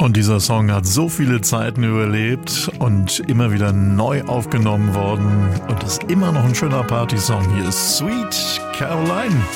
Und dieser Song hat so viele Zeiten überlebt und immer wieder neu aufgenommen worden und ist immer noch ein schöner Partysong. Hier ist Sweet Caroline.